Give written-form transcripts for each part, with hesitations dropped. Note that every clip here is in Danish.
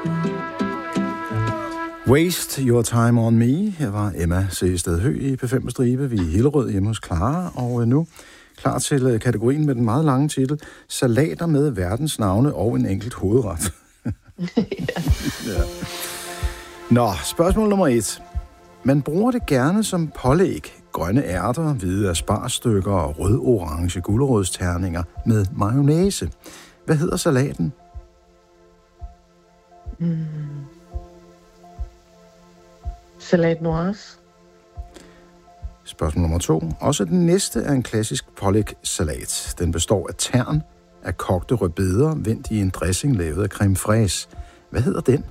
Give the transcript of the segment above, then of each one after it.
Waste Your Time On Me. Her var Emma C. Stedhø i P5 Stribe. Vi er i Hillerød hjemme hos Clara, og nu klar til kategorien med den meget lange titel. Salater med verdens navne og en enkelt hovedret. Ja. Nå, spørgsmål nummer 1. Man bruger det gerne som pålæg. Grønne ærter, hvide asparstykker og rød-orange gulerodsterninger med mayonnaise. Hvad hedder salaten? Salat noires. Spørgsmål nummer 2. Også den næste er en klassisk pålægsalat. Den består af tern, af kogte rødbeder, vendt i en dressing lavet af creme fraise. Hvad hedder den?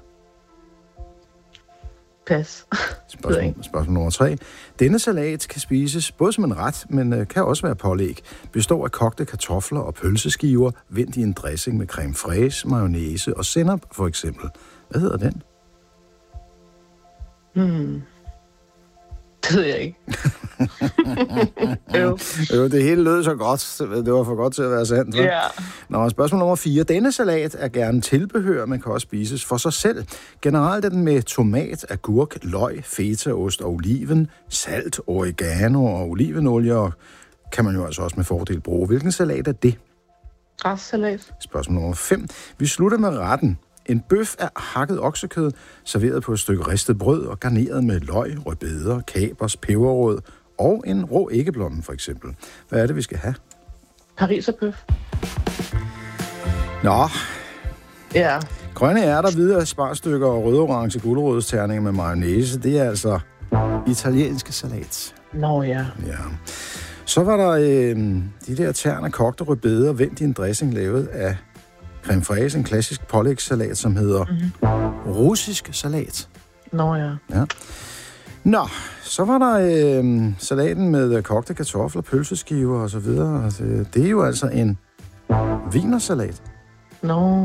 Pas. Spørgsmål nummer 3. Denne salat kan spises både som en ret, men kan også være pålæg. Består af kogte kartofler og pølseskiver, vendt i en dressing med creme fraise, mayonnaise og sennep, for eksempel. Hvad hedder den? Det ved jeg ikke. Jo, det hele lød så godt. Det var for godt til at være sandt. Ja. Yeah. Nå, spørgsmål nummer 4. Denne salat er gerne tilbehør, men kan også spises for sig selv. Generelt er den med tomat, agurk, løg, fetaost og oliven, salt, oregano og olivenolie, og kan man jo altså også med fordel bruge. Hvilken salat er det? Græssalat. Spørgsmål nummer 5. Vi slutter med retten. En bøf af hakket oksekød, serveret på et stykke ristet brød og garneret med løg, rødbeder, kapers, peberrød og en rå æggeblomme, for eksempel. Hvad er det, vi skal have? Pariserbøf. Nå. Ja. Grønne ærter, hvide asparstykker og rød-orange gulerodsterninger med mayonnaise, det er altså italienske salat. Nå ja. Ja. Så var der de der tern af kogte rødbeder, vendt i en dressing lavet af creme fraise, en klassisk pålægssalat, som hedder russisk salat. Nå ja. Ja. Nå, så var der salaten med kogte kartofler, pølseskiver og så videre. Det er jo altså en wienersalat. Nå.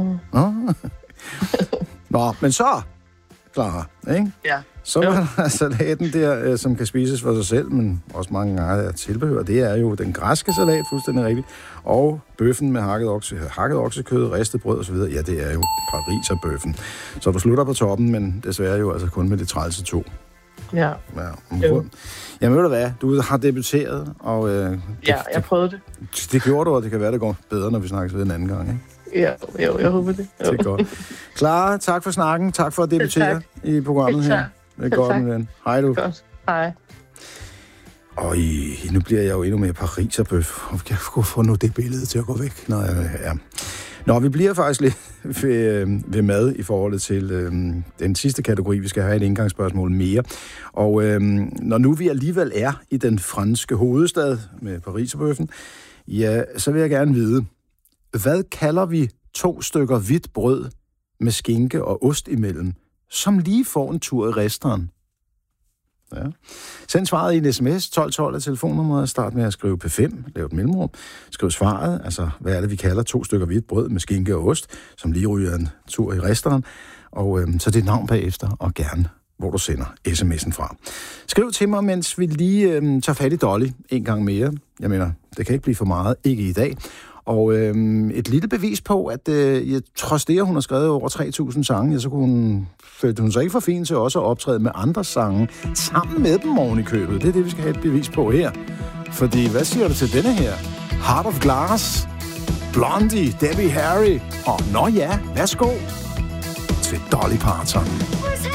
Nå, men så, Clara, ikke? Ja. Så var der salaten der, som kan spises for sig selv, men også mange gange er tilbehør. Det er jo den græske salat, fuldstændig rigtigt. Og bøffen med hakket oksekød, ristet brød og så videre. Ja, det er jo pariserbøffen. Så du slutter på toppen, men desværre jo altså kun med det trælse 2. Ja. Jamen ved du hvad, du har debuteret, og... jeg prøvede det. Det gjorde du, og det kan være, det går bedre, når vi snakkes ved en anden gang, ikke? Ja, jeg håber det. Det er godt. Clara, tak for snakken. Tak for at debutere i programmet her. Det er godt, min ven. Hej du. Godt. Hej. Og nu bliver jeg jo endnu mere pariserbøf. Jeg kunne få nu det billede til at gå væk. Nå, vi bliver faktisk lidt ved mad i forhold til den sidste kategori. Vi skal have et indgangsspørgsmål mere. Og når nu vi alligevel er i den franske hovedstad med pariserbøffen, ja, så vil jeg gerne vide, hvad kalder vi 2 stykker hvidt brød med skinke og ost imellem, som lige får en tur i restaurant? Ja. Send svaret i en sms, 1212 af telefonnummeret, start med at skrive P5, lav et mellemrum, skriv svaret, altså hvad er det, vi kalder 2 stykker hvidt brød med skinke og ost, som lige ryger en tur i restaurant, og så dit navn bagefter, og gerne, hvor du sender sms'en fra. Skriv til mig, mens vi lige tager fat i Dolly en gang mere. Jeg mener, det kan ikke blive for meget, ikke i dag. Og et lille bevis på, at trods det, at hun har skrevet over 3.000 sange, ja, så følte hun sig ikke for fin til også at optræde med andre sange sammen med dem oven i købet. Det er det, vi skal have et bevis på her. Fordi, hvad siger du til denne her? Heart of Glass, Blondie, Debbie Harry, og nå ja, værsgo til Dolly Parton.